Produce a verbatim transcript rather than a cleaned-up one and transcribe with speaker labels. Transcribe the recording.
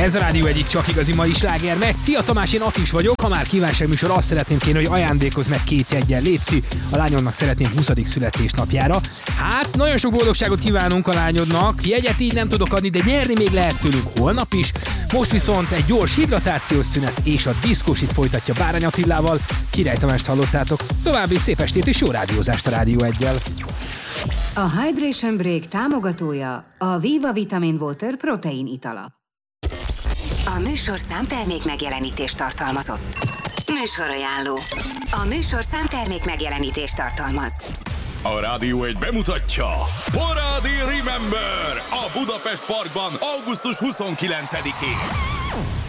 Speaker 1: Ez a Rádió egyik csak igazi mai sláger megy. Szia Tamás, én Atis vagyok. Ha már kívánság műsor, azt szeretném kérni, hogy ajándékozz meg két jeggyel, létszi. A lányomnak szeretném huszadik születésnapjára. Hát, nagyon sok boldogságot kívánunk a lányodnak. Jegyet így nem tudok adni, de nyerni még lehet tőlünk holnap is. Most viszont egy gyors hidratációs szünet és a diszkósit folytatja Bárány Attilával. Király Tamást hallottátok. További szép estét és jó rádiózást a Rádió egyel.
Speaker 2: A Hydration Break támogatója a Viva Vitamin Water protein itala.
Speaker 3: A műsor számtermék megjelenítést tartalmazott. Műsorajánló. A műsor számtermék megjelenítést tartalmaz.
Speaker 4: A Rádió egy bemutatja Parádi Remember a Budapest Parkban augusztus huszonkilencedikén.